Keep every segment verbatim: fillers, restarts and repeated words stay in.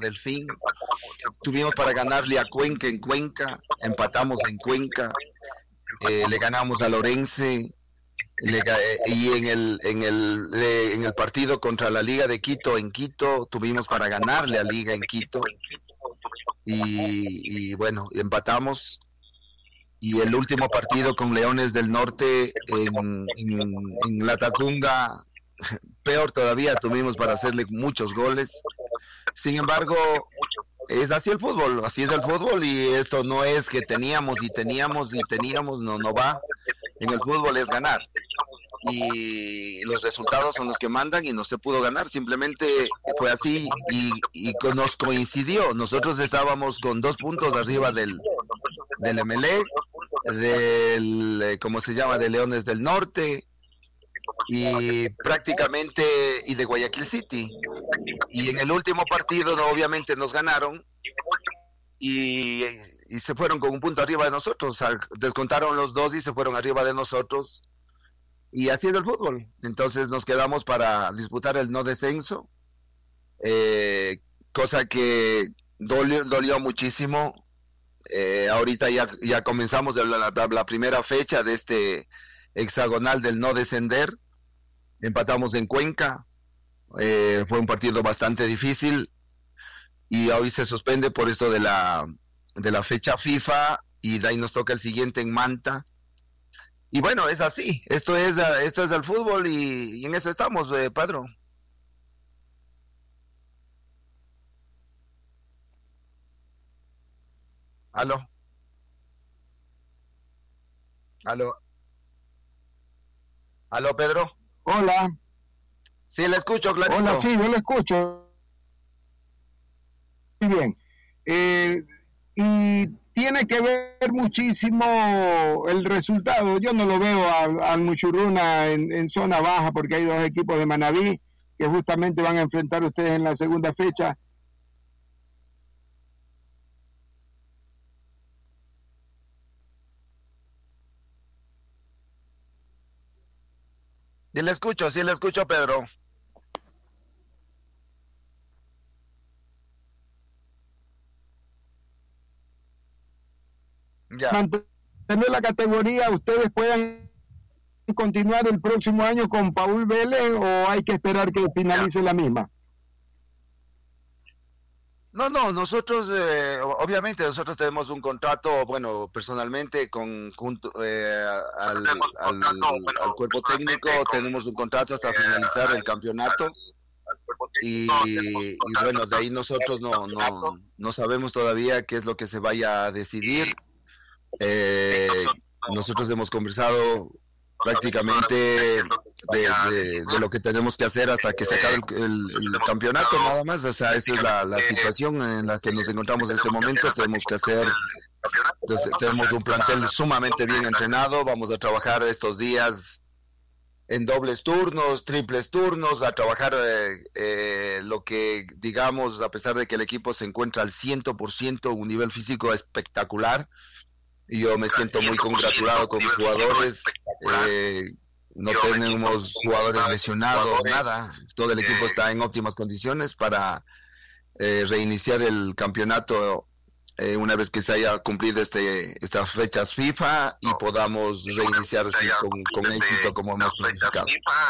Delfín, tuvimos para ganarle a Cuenca en Cuenca, empatamos en Cuenca, eh, le ganamos a Lorense, le, y en el en el le, en el partido contra la Liga de Quito en Quito tuvimos para ganarle a Liga en Quito y, y bueno, empatamos. Y el último partido con Leones del Norte en, en, en La Tacunga, peor todavía, tuvimos para hacerle muchos goles. Sin embargo, es así el fútbol, así es el fútbol, y esto no es que teníamos y teníamos y teníamos, no, no va. En el fútbol es ganar. Y los resultados son los que mandan y no se pudo ganar, simplemente fue así y, y nos coincidió. Nosotros estábamos con dos puntos arriba del, del Emelec, del, ¿cómo se llama?, de Leones del Norte, y prácticamente, y de Guayaquil City. Y en el último partido, no, obviamente nos ganaron y, y se fueron con un punto arriba de nosotros, o sea, descontaron los dos y se fueron arriba de nosotros. Y así es el fútbol. Entonces nos quedamos para disputar el no descenso, eh, cosa que dolió, dolió muchísimo. Eh, ahorita ya, ya comenzamos la, la, la primera fecha de este hexagonal del no descender. Empatamos en Cuenca, eh, fue un partido bastante difícil y hoy se suspende por esto de la, de la fecha FIFA, y de ahí nos toca el siguiente en Manta. Y bueno, es así, esto es esto es el fútbol y, y en eso estamos, eh, Pedro. Aló, aló, aló, Pedro. Hola, Sí, le escucho, hola, clarito. sí, yo lo escucho. Muy bien. Eh, y tiene que ver muchísimo el resultado. Yo no lo veo al, al Muchurruna en, en zona baja, porque hay dos equipos de Manabí que justamente van a enfrentar ustedes en la segunda fecha. Sí, le escucho, sí, le escucho, Pedro. Ya. Mantener la categoría, ustedes puedan continuar el próximo año con Paul Vélez, o hay que esperar que finalice la misma. No, no, nosotros, eh, obviamente nosotros tenemos un contrato, bueno, personalmente con junto eh, al, al, al cuerpo técnico tenemos un contrato hasta finalizar el campeonato y, y bueno, de ahí nosotros no, no, no sabemos todavía qué es lo que se vaya a decidir. Eh, nosotros hemos conversado prácticamente de, de, de lo que tenemos que hacer hasta que se acabe el, el, el campeonato, nada más. O sea, esa es la, la situación en la que nos encontramos en este momento. Tenemos que hacer, entonces, tenemos un plantel sumamente bien entrenado. Vamos a trabajar estos días en dobles turnos, triples turnos, a trabajar eh, eh, lo que digamos, a pesar de que el equipo se encuentra al cien por ciento, un nivel físico espectacular. Y yo me siento muy congratulado con mis jugadores. Eh, no tenemos jugadores lesionados, nada. Todo el equipo está en óptimas condiciones para eh, reiniciar el campeonato eh, una vez que se haya cumplido este estas fechas FIFA y podamos reiniciar así con, con éxito como hemos planificado.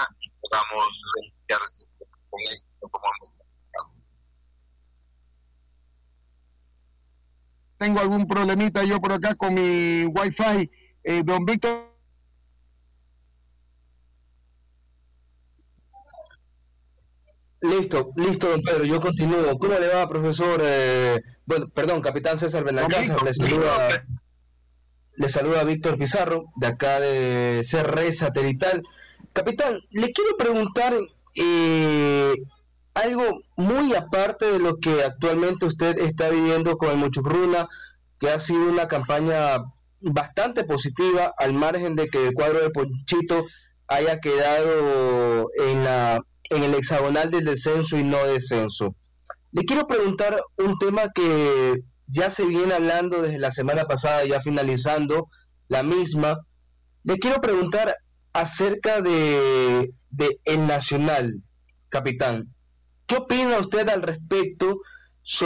Tengo algún problemita yo por acá con mi wifi. Eh, don Víctor. Listo, listo, don Pedro, yo continúo. ¿Cómo le va, profesor? Eh, bueno, perdón, capitán César Benalcázar, le saluda, le saluda Víctor Pizarro, de acá de C R E Satelital. Capitán, le quiero preguntar eh, algo muy aparte de lo que actualmente usted está viviendo con el Muchurruna, que ha sido una campaña bastante positiva, al margen de que el cuadro de Ponchito haya quedado en la en el hexagonal del descenso y no descenso. Le quiero preguntar un tema que ya se viene hablando desde la semana pasada, ya finalizando la misma. Le quiero preguntar acerca de, de el Nacional, capitán. ¿Qué opina usted al respecto